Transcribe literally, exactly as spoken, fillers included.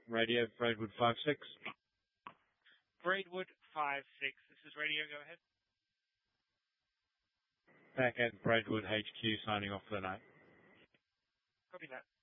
Radio, Braidwood five six. Braidwood five six. This is radio. Go ahead. Back at Braidwood H Q, signing off for the night. Copy that.